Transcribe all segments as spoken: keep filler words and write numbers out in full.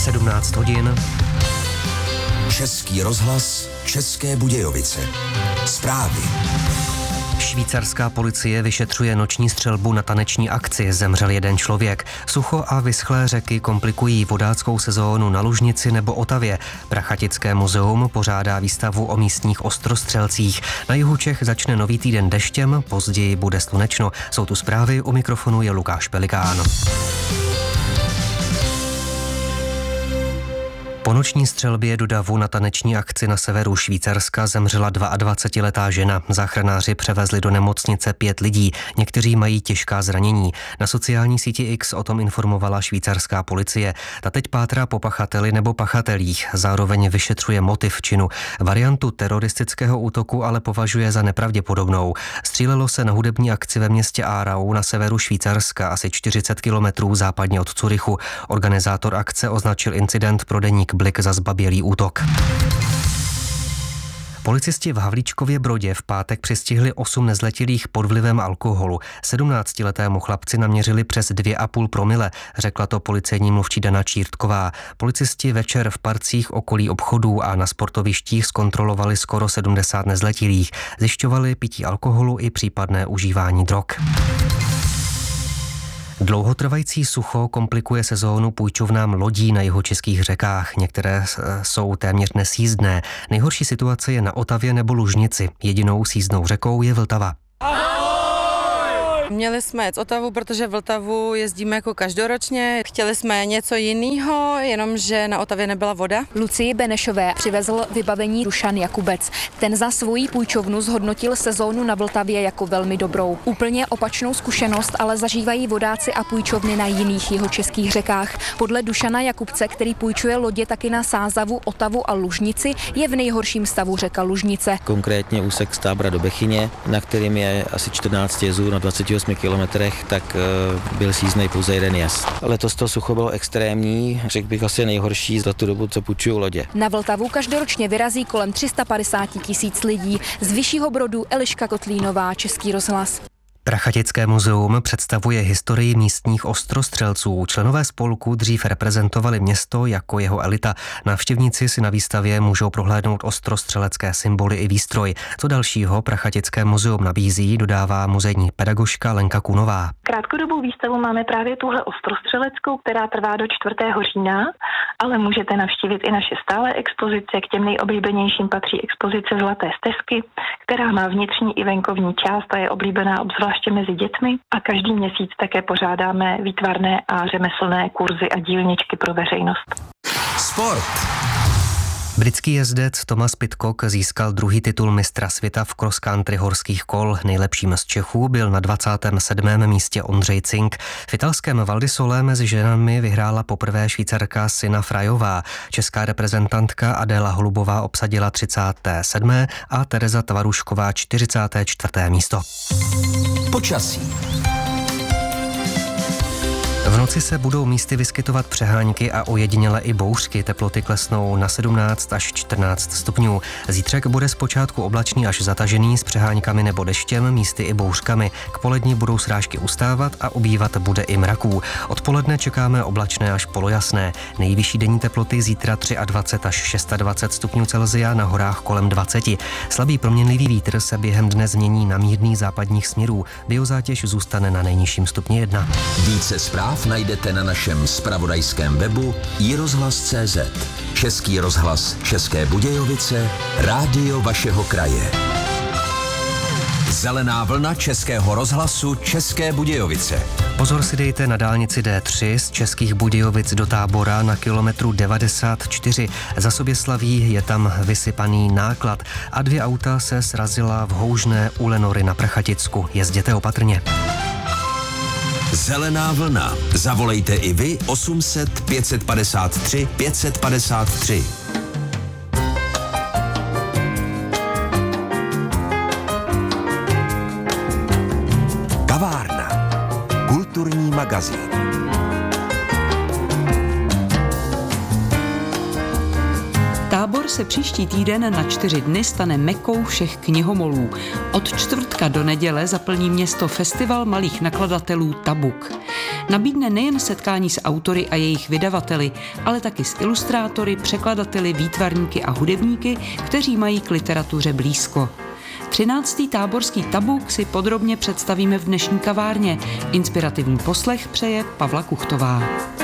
sedmnáct hodin. Český rozhlas, České Budějovice. Zprávy. Švýcarská policie vyšetřuje noční střelbu na taneční akci. Zemřel jeden člověk. Sucho a vyschlé řeky komplikují vodáckou sezónu na Lužnici nebo Otavě. Prachatické muzeum pořádá výstavu o místních ostrostřelcích. Na jihu Čech začne nový týden deštěm, později bude slunečno. Jsou tu zprávy, u mikrofonu je Lukáš Pelikán. Po noční střelbě do davu na taneční akci na severu Švýcarska zemřela dvaadvacetiletá žena. Záchranáři převezli do nemocnice pět lidí. Někteří mají těžká zranění. Na sociální síti X o tom informovala švýcarská policie. Ta teď pátrá po pachateli nebo pachatelích. Zároveň vyšetřuje motiv činu. Variantu teroristického útoku ale považuje za nepravděpodobnou. Střílelo se na hudební akci ve městě Aarau na severu Švýcarska, asi čtyřicet kilometrů západně od Curychu. Organizátor akce označil incident pro deník Blik za zbabělý útok. Policisti v Havlíčkově Brodě v pátek přistihli osm nezletilých pod vlivem alkoholu. sedmnáctiletému chlapci naměřili přes dvě a půl promile, řekla to policejní mluvčí Dana Čírtková. Policisti večer v parcích okolí obchodů a na sportovištích zkontrolovali skoro sedmdesát nezletilých. Zjišťovali pití alkoholu i případné užívání drog. Dlouhotrvající sucho komplikuje sezónu půjčovnám lodí na jihočeských řekách. Některé jsou téměř nesjízdné. Nejhorší situace je na Otavě nebo Lužnici. Jedinou sjízdnou řekou je Vltava. Měli jsme jet Otavu, protože Vltavu jezdíme jako každoročně. Chtěli jsme něco jiného, jenomže na Otavě nebyla voda. Lucii Benešové přivezl vybavení Dušan Jakubec. Ten za svoji půjčovnu zhodnotil sezónu na Vltavě jako velmi dobrou. Úplně opačnou zkušenost ale zažívají vodáci a půjčovny na jiných jihočeských řekách. Podle Dušana Jakubce, který půjčuje lodě taky na Sázavu, Otavu a Lužnici, je v nejhorším stavu řeka Lužnice. Konkrétně úsek z Tábra do Bechyně, na kterým je asi čtrnáct jezů na dvaceti osmi kilometrech, tak byl síznej pouze jeden jez. Letos to sucho bylo extrémní, řekl bych asi nejhorší za tu dobu, co půjčují lodě. Na Vltavu každoročně vyrazí kolem tři sta padesát tisíc lidí. Z Vyššího Brodu Eliška Kotlínová, Český rozhlas. Prachatické muzeum představuje historii místních ostrostřelců. Členové spolku dřív reprezentovali město jako jeho elita. Návštěvníci si na výstavě můžou prohlédnout ostrostřelecké symboly i výstroj. Co dalšího Prachatické muzeum nabízí, dodává muzejní pedagožka Lenka Kunová. Krátkodobou výstavu máme právě tuhle ostrostřeleckou, která trvá do čtvrtého října, ale můžete navštívit i naše stále expozice. K těm nejoblíbenějším patří expozice Zlaté stezky, která má vnitřní i venkovní část a je oblíbená obzvlášť mezi dětmi, a každý měsíc také pořádáme výtvarné a řemeslné kurzy a dílničky pro veřejnost. Sport. Britský jezdec Thomas Pidcock získal druhý titul mistra světa v cross country horských kol. Nejlepším z Čechů byl na dvacátém sedmém místě Ondřej Cink. V italském Val di Sole mezi ženami vyhrála poprvé Švýcarka Sina Frajová. Česká reprezentantka Adéla Holubová obsadila třicáté sedmé a Tereza Tvarušková čtyřicáté čtvrté místo. Počasí. V noci se budou místy vyskytovat přehánky a ojediněle i bouřky. Teploty klesnou na sedmnáct až čtrnáct stupňů. Zítřek bude zpočátku oblačný až zatažený s přeháňkami nebo deštěm, místy i bouřkami. K poledni budou srážky ustávat a ubývat bude i mraků. Odpoledne čekáme oblačné až polojasné. Nejvyšší denní teploty zítra dvacet tři až dvacet šest stupňů Celsia, na horách kolem dvacet. Slabý proměnlivý vítr se během dne změní na mírný západních směrů. Biozátěž zůstane na nejnižším stupni jedna. Více zpráv najdete na našem zpravodajském webu i rozhlas tečka cé zet. Český rozhlas České Budějovice, rádio vašeho kraje. Zelená vlna Českého rozhlasu České Budějovice. Pozor si dejte na dálnici D tři z Českých Budějovic do Tábora na kilometru devadesát čtyři. Za Soběslaví je tam vysypaný náklad a dvě auta se srazila v Houžné u Lenory na Prachaticku. Jezděte opatrně. Zelená vlna. Zavolejte i vy osm set pět set padesát tři pět set padesát tři. Kavárna. Kulturní magazín. Tábor Tábor se příští týden na čtyři dny stane mekou všech knihomolů. Od čtvrtka do neděle zaplní město festival malých nakladatelů Tabuk. Nabídne nejen setkání s autory a jejich vydavateli, ale taky s ilustrátory, překladateli, výtvarníky a hudebníky, kteří mají k literatuře blízko. třináctý táborský Tabuk si podrobně představíme v dnešní kavárně. Inspirativní poslech přeje Pavla Kuchtová.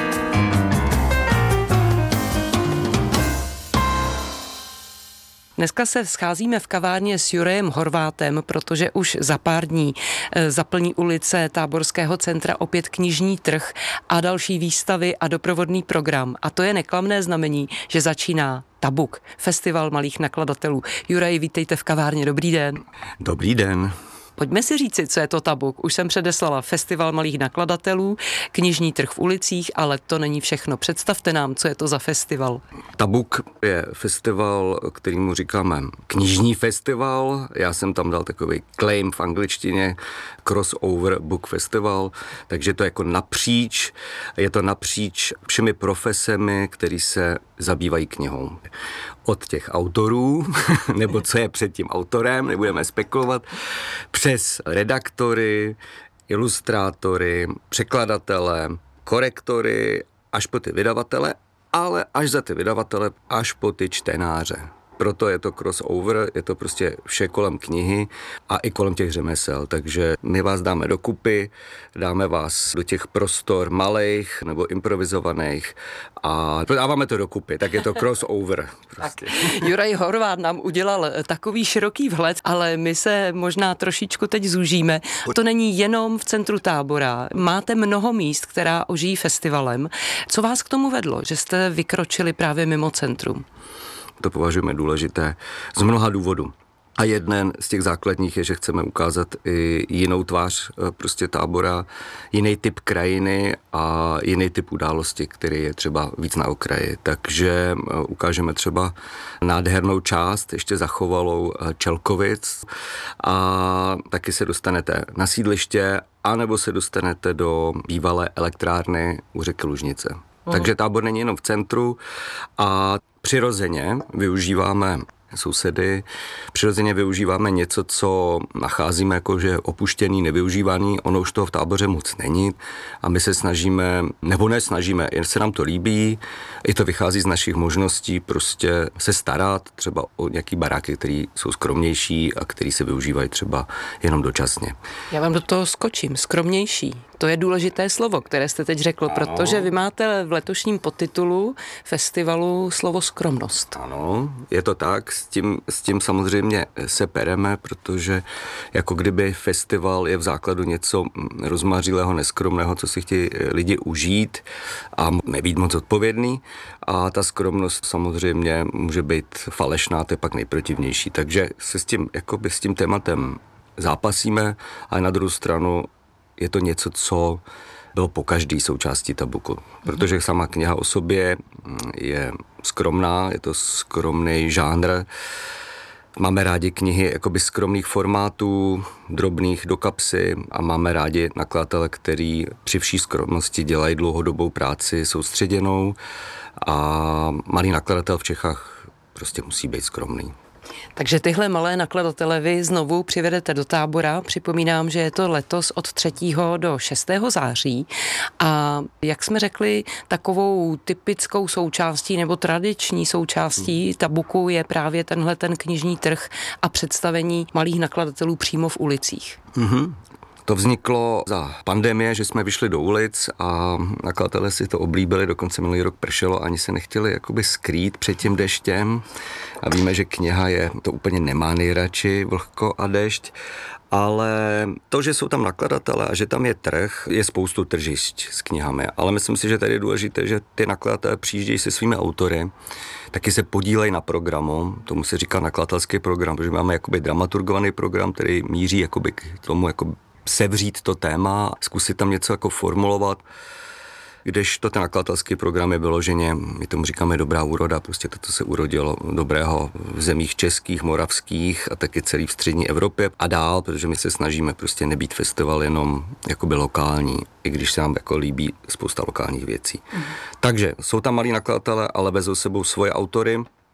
Dneska se scházíme v kavárně s Jurajem Horvátem, protože už za pár dní zaplní ulice Táborského centra opět knižní trh a další výstavy a doprovodný program. A to je neklamné znamení, že začíná Tabuk, festival malých nakladatelů. Juraj, vítejte v kavárně, dobrý den. Dobrý den. Pojďme si říci, co je to Tabuk. Už jsem předeslala festival malých nakladatelů, knižní trh v ulicích, ale to není všechno. Představte nám, co je to za festival. Tabuk je festival, kterýmu říkáme knižní festival. Já jsem tam dal takový claim v angličtině, crossover book festival, takže to je jako napříč, je to napříč všemi profesemi, který se zabývají knihou. Od těch autorů, nebo co je před tím autorem, nebudeme spekulovat, přes redaktory, ilustrátory, překladatele, korektory, až po ty vydavatele, ale až za ty vydavatele, až po ty čtenáře. Proto je to crossover, je to prostě vše kolem knihy a i kolem těch řemesel. Takže my vás dáme dokupy, dáme vás do těch prostor malých nebo improvizovaných a dáváme to dokupy, tak je to crossover. Prostě. Juraj Horvát nám udělal takový široký vhled, ale my se možná trošičku teď zúžíme. To není jenom v centru Tábora. Máte mnoho míst, která ožijí festivalem. Co vás k tomu vedlo, že jste vykročili právě mimo centrum? To považujeme důležité z mnoha důvodů. A jeden z těch základních je, že chceme ukázat i jinou tvář prostě Tábora, jiný typ krajiny a jiný typ události, který je třeba víc na okraji. Takže ukážeme třeba nádhernou část, ještě zachovalou Čelkovic a taky se dostanete na sídliště, anebo se dostanete do bývalé elektrárny u řeky Lužnice. Mm. Takže Tábor není jenom v centru a přirozeně využíváme sousedy, přirozeně využíváme něco, co nacházíme jako, že je opuštěný, nevyužívaný, ono už toho v Táboře moc není a my se snažíme, nebo nesnažíme, jen se nám to líbí, i to vychází z našich možností prostě se starat třeba o nějaký baráky, které jsou skromnější a které se využívají třeba jenom dočasně. Já vám do toho skočím, skromnější. To je důležité slovo, které jste teď řekl, ano. Protože vy máte v letošním podtitulu festivalu slovo skromnost. Ano, je to tak, s tím, s tím samozřejmě se pereme, protože jako kdyby festival je v základu něco rozmařilého, neskromného, co si chtějí lidi užít a nebýt moc odpovědný a ta skromnost samozřejmě může být falešná, to je pak nejprotivnější, takže se s tím, jakoby s tím tématem zápasíme, ale na druhou stranu je to něco, co bylo po každý součástí Tabuku, protože sama kniha o sobě je skromná, je to skromný žánr. Máme rádi knihy jakoby skromných formátů, drobných do kapsy a máme rádi nakladatele, který při vší skromnosti dělají dlouhodobou práci soustředěnou a malý nakladatel v Čechách prostě musí být skromný. Takže tyhle malé nakladatele vy znovu přivedete do Tábora. Připomínám, že je to letos od třetího do šestého září. A jak jsme řekli, takovou typickou součástí nebo tradiční součástí Tabuku je právě tenhle ten knižní trh a představení malých nakladatelů přímo v ulicích. Mm-hmm. To vzniklo za pandemie, že jsme vyšli do ulic a nakladatelé si to oblíbili, dokonce minulý rok pršelo, ani se nechtěli jakoby skrýt před tím deštěm a víme, že kniha je, to úplně nemá nejradši, vlhko a dešť, ale to, že jsou tam nakladatelé a že tam je trh, je spoustu tržišť s knihami, ale myslím si, že tady je důležité, že ty nakladatelé přijíždějí se svými autory, taky se podílejí na programu, tomu se říká nakladatelský program, protože máme jakoby dramaturgovaný program, který míří jakoby k tomu jakoby sevřít to téma, zkusit tam něco jako formulovat, kdežto ten nakladatelský program je vyloženě, my tomu říkáme dobrá úroda, prostě to, co se urodilo dobrého v zemích českých, moravských a taky celý v střední Evropě a dál, protože my se snažíme prostě nebýt festival jenom jakoby lokální, i když se nám jako líbí spousta lokálních věcí. Mm. Takže jsou tam malí nakladatelé, ale vezou sebou svoje autory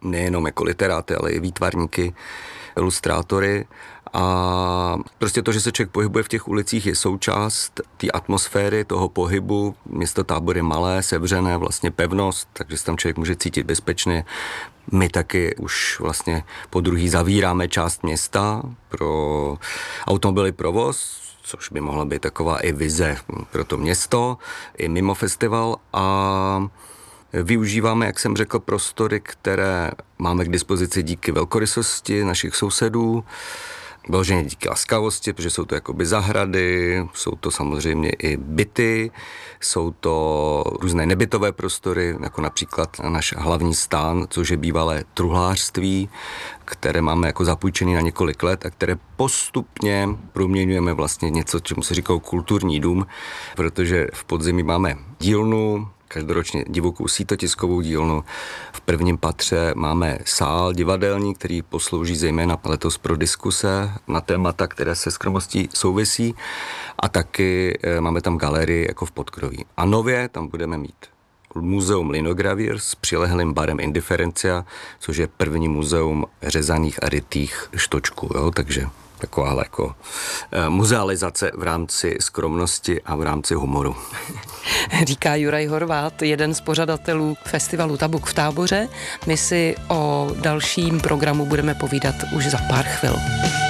nejenom jako literáty, ale i výtvarníky, ilustrátory. A prostě to, že se člověk pohybuje v těch ulicích, je součást té atmosféry, toho pohybu. Město Tábor je malé, sevřené, vlastně pevnost, takže se tam člověk může cítit bezpečně. My taky už vlastně po druhý zavíráme část města pro automobilový provoz, což by mohla být taková i vize pro to město, i mimo festival. A využíváme, jak jsem řekl, prostory, které máme k dispozici díky velkorysosti našich sousedů, vyloženě díky laskavosti, protože jsou to jakoby zahrady, jsou to samozřejmě i byty, jsou to různé nebytové prostory, jako například náš hlavní stán, což je bývalé truhlářství, které máme jako zapůjčený na několik let a které postupně proměňujeme vlastně něco, čemu se říká kulturní dům, protože v podzemí máme dílnu, každoročně divokou sítotiskovou dílnu. V prvním patře máme sál divadelní, který poslouží zejména letos pro diskuse na témata, které se skromostí souvisí. A taky máme tam galerii jako v podkroví. A nově tam budeme mít muzeum linogravír s přilehlým barem Indiferencia, což je první muzeum řezaných a rytých štočků. Jo? Takže taková jako muzealizace v rámci skromnosti a v rámci humoru. Říká Juraj Horvát, jeden z pořadatelů festivalu Tabuk v Táboře. My si o dalším programu budeme povídat už za pár chvil.